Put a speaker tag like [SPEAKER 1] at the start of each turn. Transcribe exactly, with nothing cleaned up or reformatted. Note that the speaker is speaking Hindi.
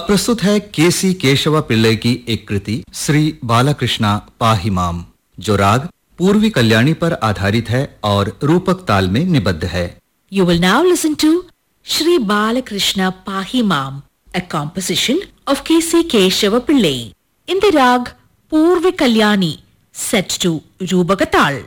[SPEAKER 1] प्रस्तुत है केसी केशव पिल्लई की एक कृति श्री बालकृष्णा पाहिमाम, जो राग पूर्वी कल्याणी पर आधारित है और रूपक ताल में निबद्ध है।
[SPEAKER 2] You will now listen to Shri Balakrishna Pahimam, a composition of K C Keshava Pillai in the rag Purvi Kalyani, set to Rubagatal.